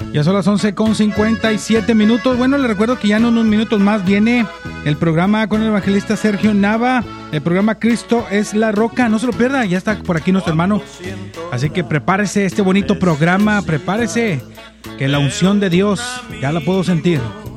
Ya son las 11:57. Bueno, les recuerdo que ya en unos minutos más viene el programa con el evangelista Sergio Nava, el programa Cristo es la Roca. No se lo pierda, ya está por aquí nuestro hermano. Así que prepárese este bonito programa, prepárese, que la unción de Dios ya la puedo sentir.